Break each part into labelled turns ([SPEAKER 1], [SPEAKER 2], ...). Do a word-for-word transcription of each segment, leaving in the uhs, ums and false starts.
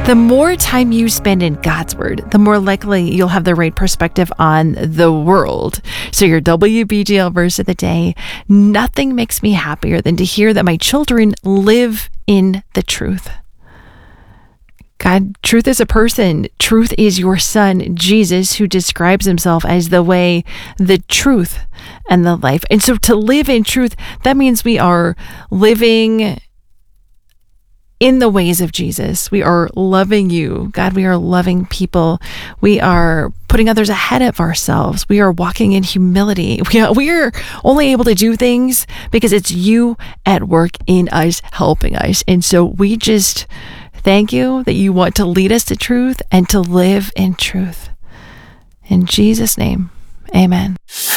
[SPEAKER 1] The more time you spend in God's Word, the more likely you'll have the right perspective on the world. So your W B G L verse of the day: nothing makes me happier than to hear that my children live in the truth. God, truth is a person. Truth is your son, Jesus, who describes himself as the way, the truth, and the life. And so to live in truth, that means we are living in the ways of Jesus. We are loving you, God. We are loving people. We are putting others ahead of ourselves. We are walking in humility. We are, we are only able to do things because it's you at work in us, helping us. And so we just thank you that you want to lead us to truth and to live in truth. In Jesus' name, amen.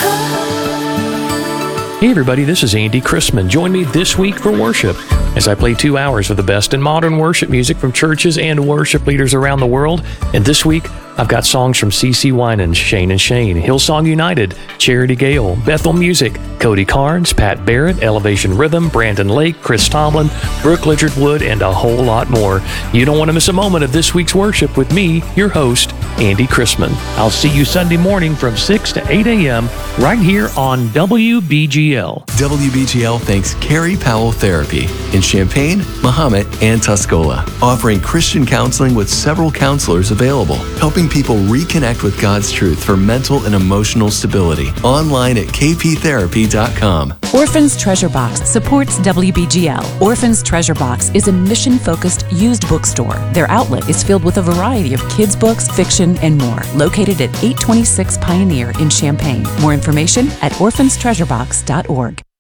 [SPEAKER 2] Hey everybody, this is Andy Chrisman. Join me this week for worship as I play two hours of the best in modern worship music from churches and worship leaders around the world. And this week, I've got songs from C C Winans, Shane and Shane, Hillsong United, Charity Gale, Bethel Music, Cody Carnes, Pat Barrett, Elevation Rhythm, Brandon Lake, Chris Tomlin, Brooke Lichard Wood, and a whole lot more. You don't want to miss a moment of this week's worship with me, your host, Andy Chrisman. I'll see you Sunday morning from six to eight a.m. right here on W B G L.
[SPEAKER 3] W B G L thanks Carrie Powell Therapy in Champaign, Mahomet, and Tuscola, offering Christian counseling with several counselors available, helping people reconnect with God's truth for mental and emotional stability. Online at k p therapy dot com.
[SPEAKER 4] Orphan's Treasure Box supports W B G L. Orphan's Treasure Box is a mission-focused used bookstore. Their outlet is filled with a variety of kids' books, fiction, and more. Located at eight twenty-six Pioneer in Champaign. More information at orphans treasure box dot org.